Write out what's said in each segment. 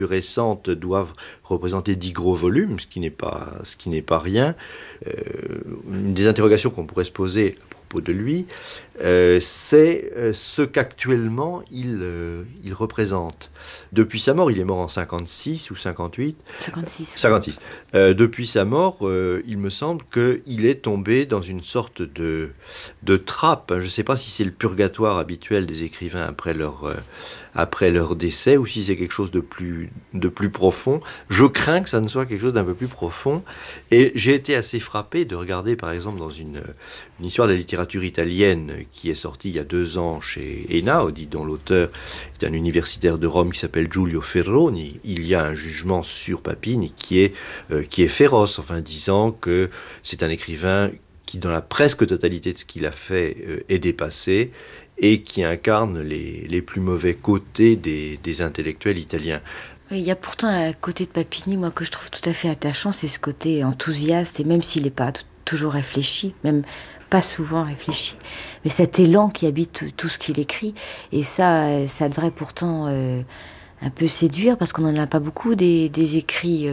plus récentes doivent représenter 10 gros volumes, ce qui n'est pas rien. Une des interrogations qu'on pourrait se poser à propos de lui, c'est ce qu'actuellement il représente. Depuis sa mort, il est mort en 56 ou 58. 56. 56. Depuis sa mort, il me semble qu'il est tombé dans une sorte de trappe. Je ne sais pas si c'est le purgatoire habituel des écrivains après leur décès, ou si c'est quelque chose de plus profond. Je crains que ça ne soit quelque chose d'un peu plus profond. Et j'ai été assez frappé de regarder, par exemple, dans une histoire de la littérature italienne qui est sortie il y a 2 ans chez Einaudi, dont l'auteur est un universitaire de Rome qui s'appelle Giulio Ferroni. Il y a un jugement sur Papini qui est féroce, enfin disant que c'est un écrivain qui, dans la presque totalité de ce qu'il a fait, est dépassé et qui incarne les plus mauvais côtés des intellectuels italiens. Oui, il y a pourtant un côté de Papini, moi, que je trouve tout à fait attachant, c'est ce côté enthousiaste, et même s'il n'est pas toujours réfléchi, même pas souvent réfléchi, mais cet élan qui habite tout ce qu'il écrit, et ça devrait pourtant un peu séduire, parce qu'on n'en a pas beaucoup des écrits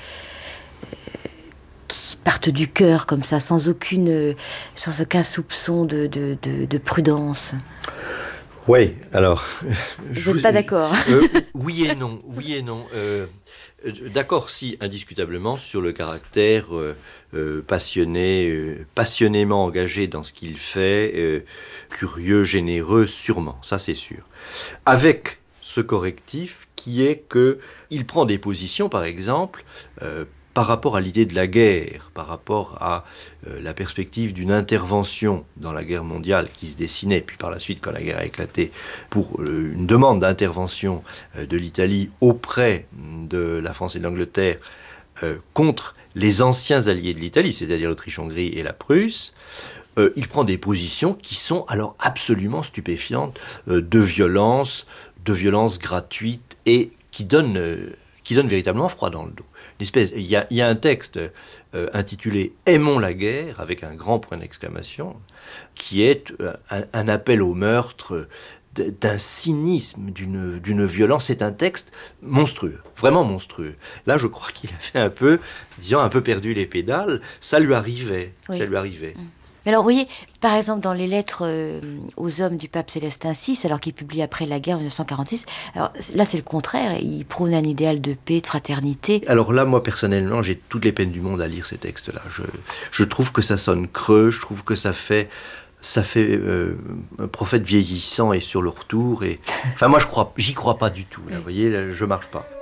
qui partent du cœur comme ça, sans aucun soupçon de prudence. Oui, alors... Vous n'êtes pas d'accord? Oui et non. D'accord, si, indiscutablement, sur le caractère passionnément engagé dans ce qu'il fait, curieux, généreux, sûrement, ça c'est sûr. Avec ce correctif qui est qu'il prend des positions, par exemple, par rapport à l'idée de la guerre, par rapport à la perspective d'une intervention dans la guerre mondiale qui se dessinait, puis par la suite, quand la guerre a éclaté, pour une demande d'intervention de l'Italie auprès de la France et de l'Angleterre contre les anciens alliés de l'Italie, c'est-à-dire l'Autriche-Hongrie et la Prusse. Il prend des positions qui sont alors absolument stupéfiantes, de violence gratuite et qui donnent véritablement froid dans le dos. Il y a un texte intitulé « Aimons la guerre » avec un grand point d'exclamation, qui est un appel au meurtre, d'un cynisme, d'une violence. C'est un texte monstrueux, vraiment monstrueux. Là, je crois qu'il a fait un peu perdu les pédales. Ça lui arrivait. Mais alors, vous voyez, par exemple, dans les lettres aux hommes du pape Célestin VI, alors qu'il publie après la guerre en 1946, alors là, c'est le contraire. Il prône un idéal de paix, de fraternité. Alors là, moi, personnellement, j'ai toutes les peines du monde à lire ces textes-là. Je trouve que ça sonne creux, je trouve que ça fait un prophète vieillissant et sur le retour. Enfin, moi, j'y crois pas du tout. Là, vous voyez, là, je marche pas.